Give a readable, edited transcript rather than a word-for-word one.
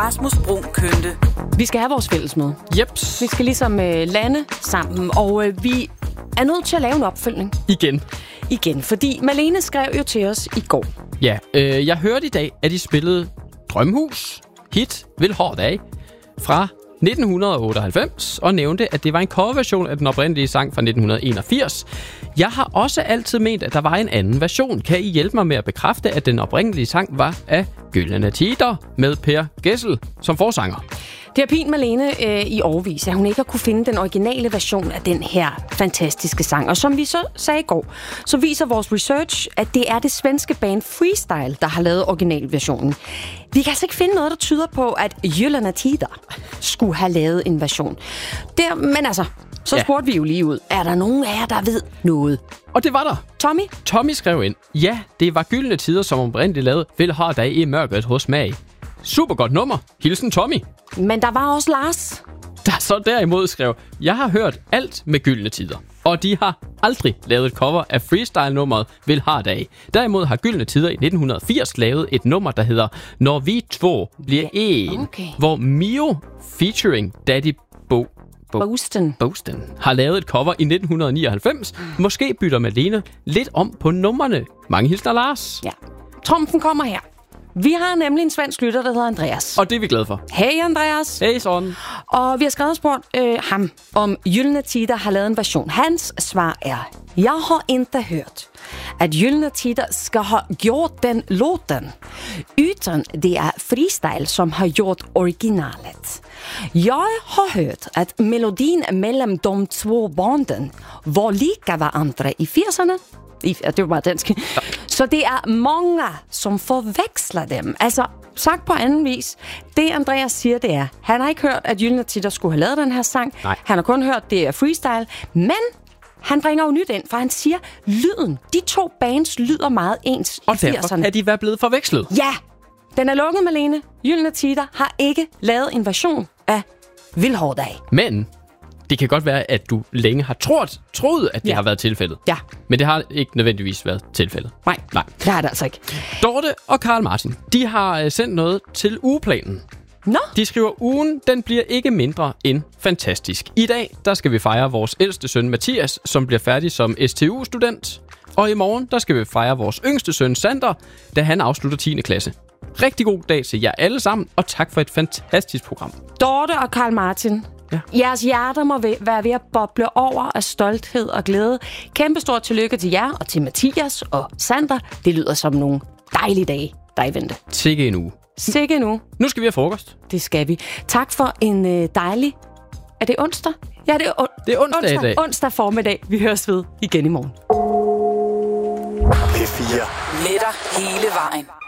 Rasmus Bruun Kønte. Vi skal have vores fællesmøde. Jeps. Vi skal ligesom lande sammen, og vi er nødt til at lave en opfølgning. Igen, fordi Malene skrev jo til os i går. Ja, jeg hørte i dag, at I spillede Drømmehus, hit, Vil hård af, fra 1998, og nævnte, at det var en coverversion af den oprindelige sang fra 1981. Jeg har også altid ment, at der var en anden version. Kan I hjælpe mig med at bekræfte, at den oprindelige sang var af Gyldne Tider med Per Gessle som forsanger? Det har pint Malene i årevis, at hun ikke har kunne finde den originale version af den her fantastiske sang. Og som vi så sagde i går, så viser vores research, at det er det svenske band Freestyle, der har lavet originalversionen. Vi kan altså ikke finde noget, der tyder på, at Gyldne Tider skulle have lavet en version. Men altså, så spurgte vi jo lige ud. Er der nogen af jer, der ved noget? Og det var der. Tommy skrev ind. Ja, det var Gyldne Tider, som oprindeligt lavede Vil hård af i mørket hos mig. Super godt nummer. Hilsen Tommy. Men der var også Lars, der så derimod skrev, jeg har hørt alt med Gyldne Tider, og de har aldrig lavet et cover af freestyle-nummeret Vil hård af. Derimod har Gyldne Tider i 1980 lavet et nummer, der hedder Når vi två bliver en, hvor Mio featuring Daddy Bosten har lavet et cover i 1999. Måske bytter Malene lidt om på numrene. Mange hilsner, Lars. Ja. Trumfen kommer her. Vi har nemlig en svensk lytter, der hedder Andreas. Og det er vi glade for. Hey Andreas. Hey sådan. Og vi har skrevet og spurgt ham, om Gyldne Tider har lavet en version. Hans svar er, jeg har inte hørt, at Gyldne Tider skal have gjort den låten, utan det er Freestyle, som har gjort originalet. Jeg har hørt, at melodien mellem de två banden var lika varandra i 80'erne. Det var bare dansk. Så det er mange, som forveksler dem. Altså, sagt på anden vis, det Andreas siger, det er, han har ikke hørt, at Gyldne Tider skulle have lavet den her sang. Nej. Han har kun hørt, det er freestyle. Men han bringer jo nyt ind, for han siger, lyden, de to bands lyder meget ens i 80'erne. Og derfor kan de være blevet forvekslet. Ja, den er lukket, Malene. Gyldne Tider har ikke lavet en version af Vil hård af. Men det kan godt være, at du længe har troet, at det har været tilfældet. Ja. Men det har ikke nødvendigvis været tilfældet. Nej, det har det altså ikke. Dorte og Karl Martin, de har sendt noget til ugeplanen. Nå? De skriver, ugen, den bliver ikke mindre end fantastisk. I dag, der skal vi fejre vores ældste søn Mathias, som bliver færdig som STU-student. Og i morgen, der skal vi fejre vores yngste søn Sander, da han afslutter 10. klasse. Rigtig god dag til jer alle sammen, og tak for et fantastisk program. Dorte og Karl Martin. Ja. Jeres hjerter må være ved at boble over af stolthed og glæde. Kæmpestort tillykke til jer og til Mathias og Sander. Det lyder som nogle dejlige dage, der er i vente. Sikke en uge. Sikke en uge. Nu skal vi have frokost. Det skal vi. Tak for en dejlig... Er det onsdag? Ja, det er onsdag i dag. Onsdag formiddag. Vi høres ved igen i morgen. P4. Med dig hele vejen.